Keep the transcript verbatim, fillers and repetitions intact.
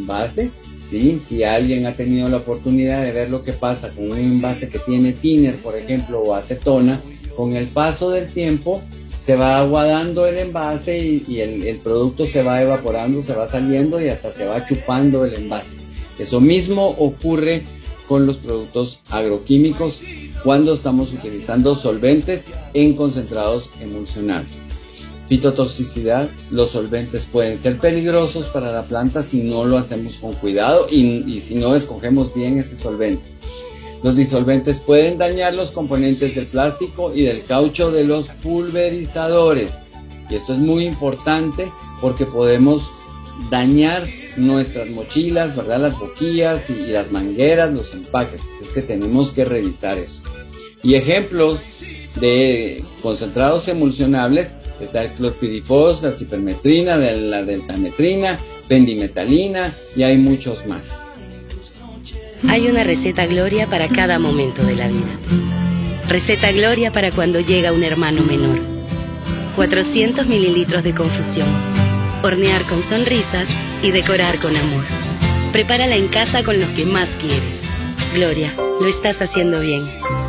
envase. ¿Sí? Si alguien ha tenido la oportunidad de ver lo que pasa con un envase que tiene thinner, por ejemplo, o acetona, con el paso del tiempo se va aguadando el envase y, y el, el producto se va evaporando, se va saliendo y hasta se va chupando el envase. Eso mismo ocurre con los productos agroquímicos cuando estamos utilizando solventes en concentrados emulsionables. Fitotoxicidad: los solventes pueden ser peligrosos para la planta si no lo hacemos con cuidado y, y si no escogemos bien ese solvente. Los disolventes pueden dañar los componentes del plástico y del caucho de los pulverizadores. Y esto es muy importante porque podemos dañar nuestras mochilas, ¿verdad? Las boquillas y, y las mangueras, los empaques. Así es que tenemos que revisar eso. Y ejemplos de concentrados emulsionables: está el clorpirifos, la cipermetrina, la deltametrina, pendimetalina y hay muchos más. Hay una receta Gloria para cada momento de la vida. Receta Gloria para cuando llega un hermano menor. cuatrocientos mililitros de confusión. Hornear con sonrisas y decorar con amor. Prepárala en casa con los que más quieres. Gloria, lo estás haciendo bien.